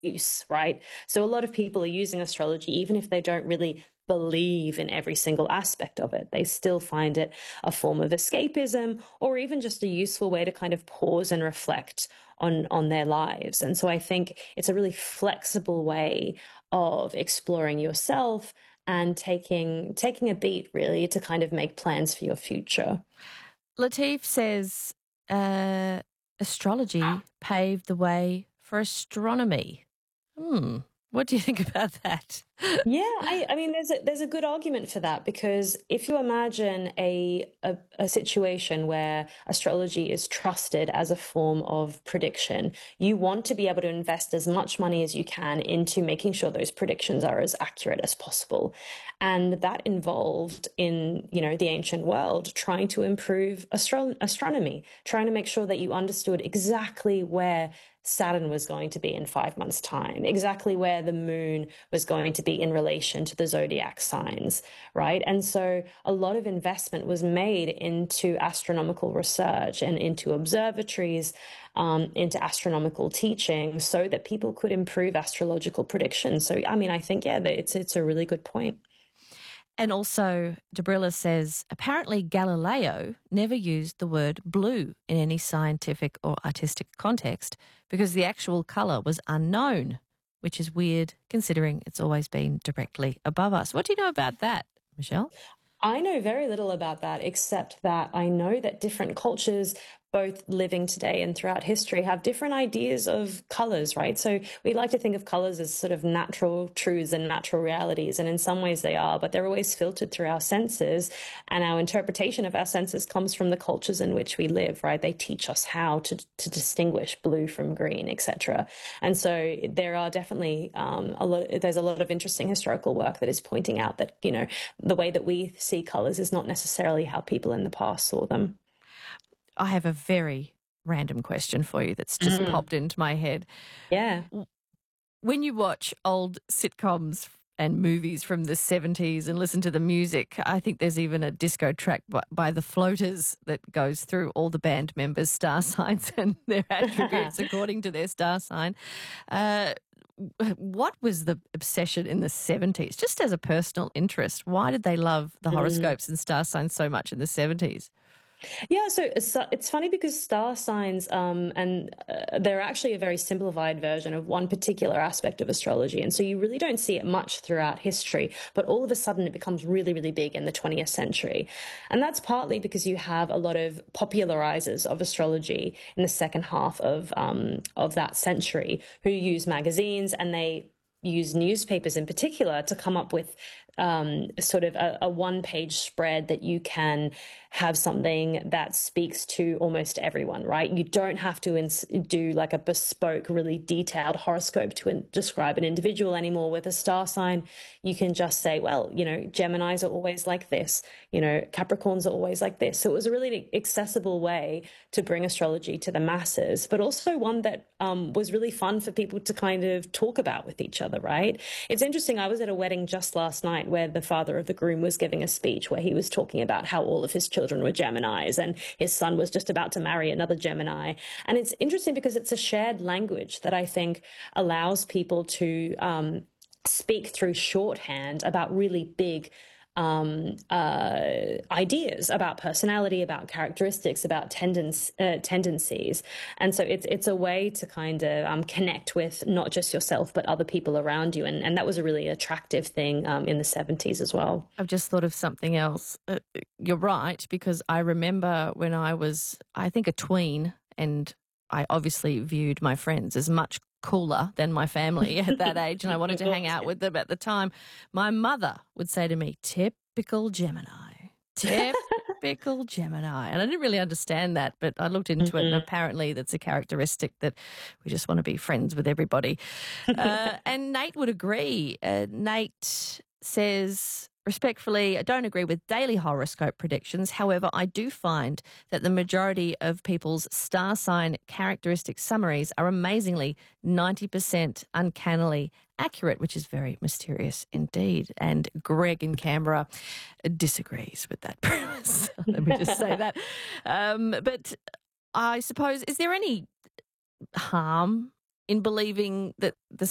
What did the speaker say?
use, right? So a lot of people are using astrology, even if they don't really believe in every single aspect of it. They still find it a form of escapism, or even just a useful way to kind of pause and reflect on their lives. And so I think it's a really flexible way of exploring yourself and taking a beat, really, to kind of make plans for your future. Latif says astrology paved the way for astronomy. What do you think about that? Yeah, I mean, there's a good argument for that, because if you imagine a situation where astrology is trusted as a form of prediction, you want to be able to invest as much money as you can into making sure those predictions are as accurate as possible. And that involved, in, the ancient world, trying to improve astronomy, trying to make sure that you understood exactly where Saturn was going to be in 5 months' time, exactly where the moon was going to be in relation to the zodiac signs, right? And so a lot of investment was made into astronomical research and into observatories, into astronomical teaching, so that people could improve astrological predictions. So, I mean, I think, yeah, it's a really good point. And also, Debrilla says, apparently Galileo never used the word blue in any scientific or artistic context because the actual colour was unknown, which is weird considering it's always been directly above us. What do you know about that, Michelle? I know very little about that, except that I know that different cultures, both living today and throughout history, have different ideas of colors, right? So we like to think of colors as sort of natural truths and natural realities, and in some ways they are, but they're always filtered through our senses, and our interpretation of our senses comes from the cultures in which we live, right? They teach us how to distinguish blue from green, etc. And so there are definitely there's a lot of interesting historical work that is pointing out that, the way that we see colors is not necessarily how people in the past saw them. I have a very random question for you that's just popped into my head. Yeah. When you watch old sitcoms and movies from the 70s and listen to the music, I think there's even a disco track by the Floaters that goes through all the band members' star signs and their attributes according to their star sign. What was the obsession in the 70s, just as a personal interest? Why did they love the horoscopes and star signs so much in the 70s? Yeah, so it's funny because star signs, and they're actually a very simplified version of one particular aspect of astrology. And so you really don't see it much throughout history, but all of a sudden it becomes really, really big in the 20th century. And that's partly because you have a lot of popularizers of astrology in the second half of that century who use magazines, and they use newspapers in particular to come up with sort of a one-page spread that you can have something that speaks to almost everyone, right? You don't have to do like a bespoke, really detailed horoscope to describe an individual anymore. With a star sign, you can just say, well, Geminis are always like this, Capricorns are always like this. So it was a really accessible way to bring astrology to the masses, but also one that was really fun for people to kind of talk about with each other, right? It's interesting. I was at a wedding just last night where the father of the groom was giving a speech where he was talking about how all of his children were Geminis and his son was just about to marry another Gemini. And it's interesting because it's a shared language that I think allows people to speak through shorthand about really big ideas about personality, about characteristics, about tendencies. And so it's a way to kind of connect with not just yourself, but other people around you. And that was a really attractive thing in the 70s as well. I've just thought of something else. You're right, because I remember when I was, I think, a tween, and I obviously viewed my friends as much cooler than my family at that age, and I wanted to hang out with them at the time. My mother would say to me, typical Gemini, typical Gemini. And I didn't really understand that, but I looked into it, and apparently that's a characteristic that we just want to be friends with everybody. And Nate would agree. Nate says, respectfully, I don't agree with daily horoscope predictions. However, I do find that the majority of people's star sign characteristic summaries are amazingly 90% uncannily accurate, which is very mysterious indeed. And Greg in Canberra disagrees with that premise. Let me just say that. But I suppose, is there any harm in believing that the